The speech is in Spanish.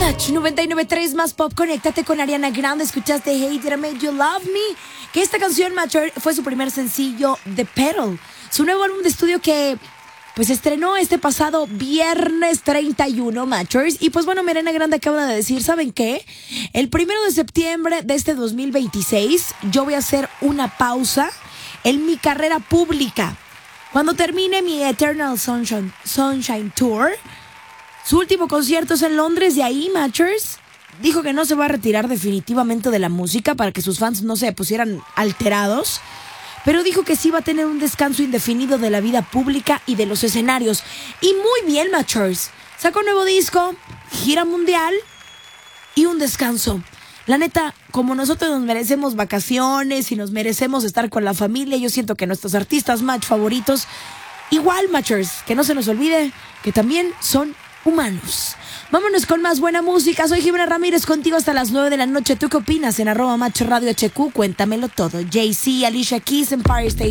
Match 99.3 más pop. Conéctate con Ariana Grande. Escuchaste Hey Did I Make You Love Me, que esta canción, Matcher, fue su primer sencillo, The Pedal, su nuevo álbum de estudio que pues estrenó este pasado viernes 31, Matchers. Y pues bueno, Ariana Grande acaba de decir, ¿saben qué? El 1 de septiembre de este 2026 yo voy a hacer una pausa en mi carrera pública. Cuando termine mi Eternal Sunshine Tour, su último concierto es en Londres. De ahí, Matchers dijo que no se va a retirar definitivamente de la música para que sus fans no se pusieran alterados, pero dijo que sí va a tener un descanso indefinido de la vida pública y de los escenarios. Y muy bien, Matchers. Sacó un nuevo disco, gira mundial y un descanso. La neta, como nosotros nos merecemos vacaciones y nos merecemos estar con la familia, yo siento que nuestros artistas match favoritos, igual, Matchers, que no se nos olvide que también son humanos. Vámonos con más buena música. Soy Jimena Ramírez, contigo hasta las 9 de la noche. ¿Tú qué opinas? En @matchradio HQ, cuéntamelo todo. Jay-Z, Alicia Keys, Empire State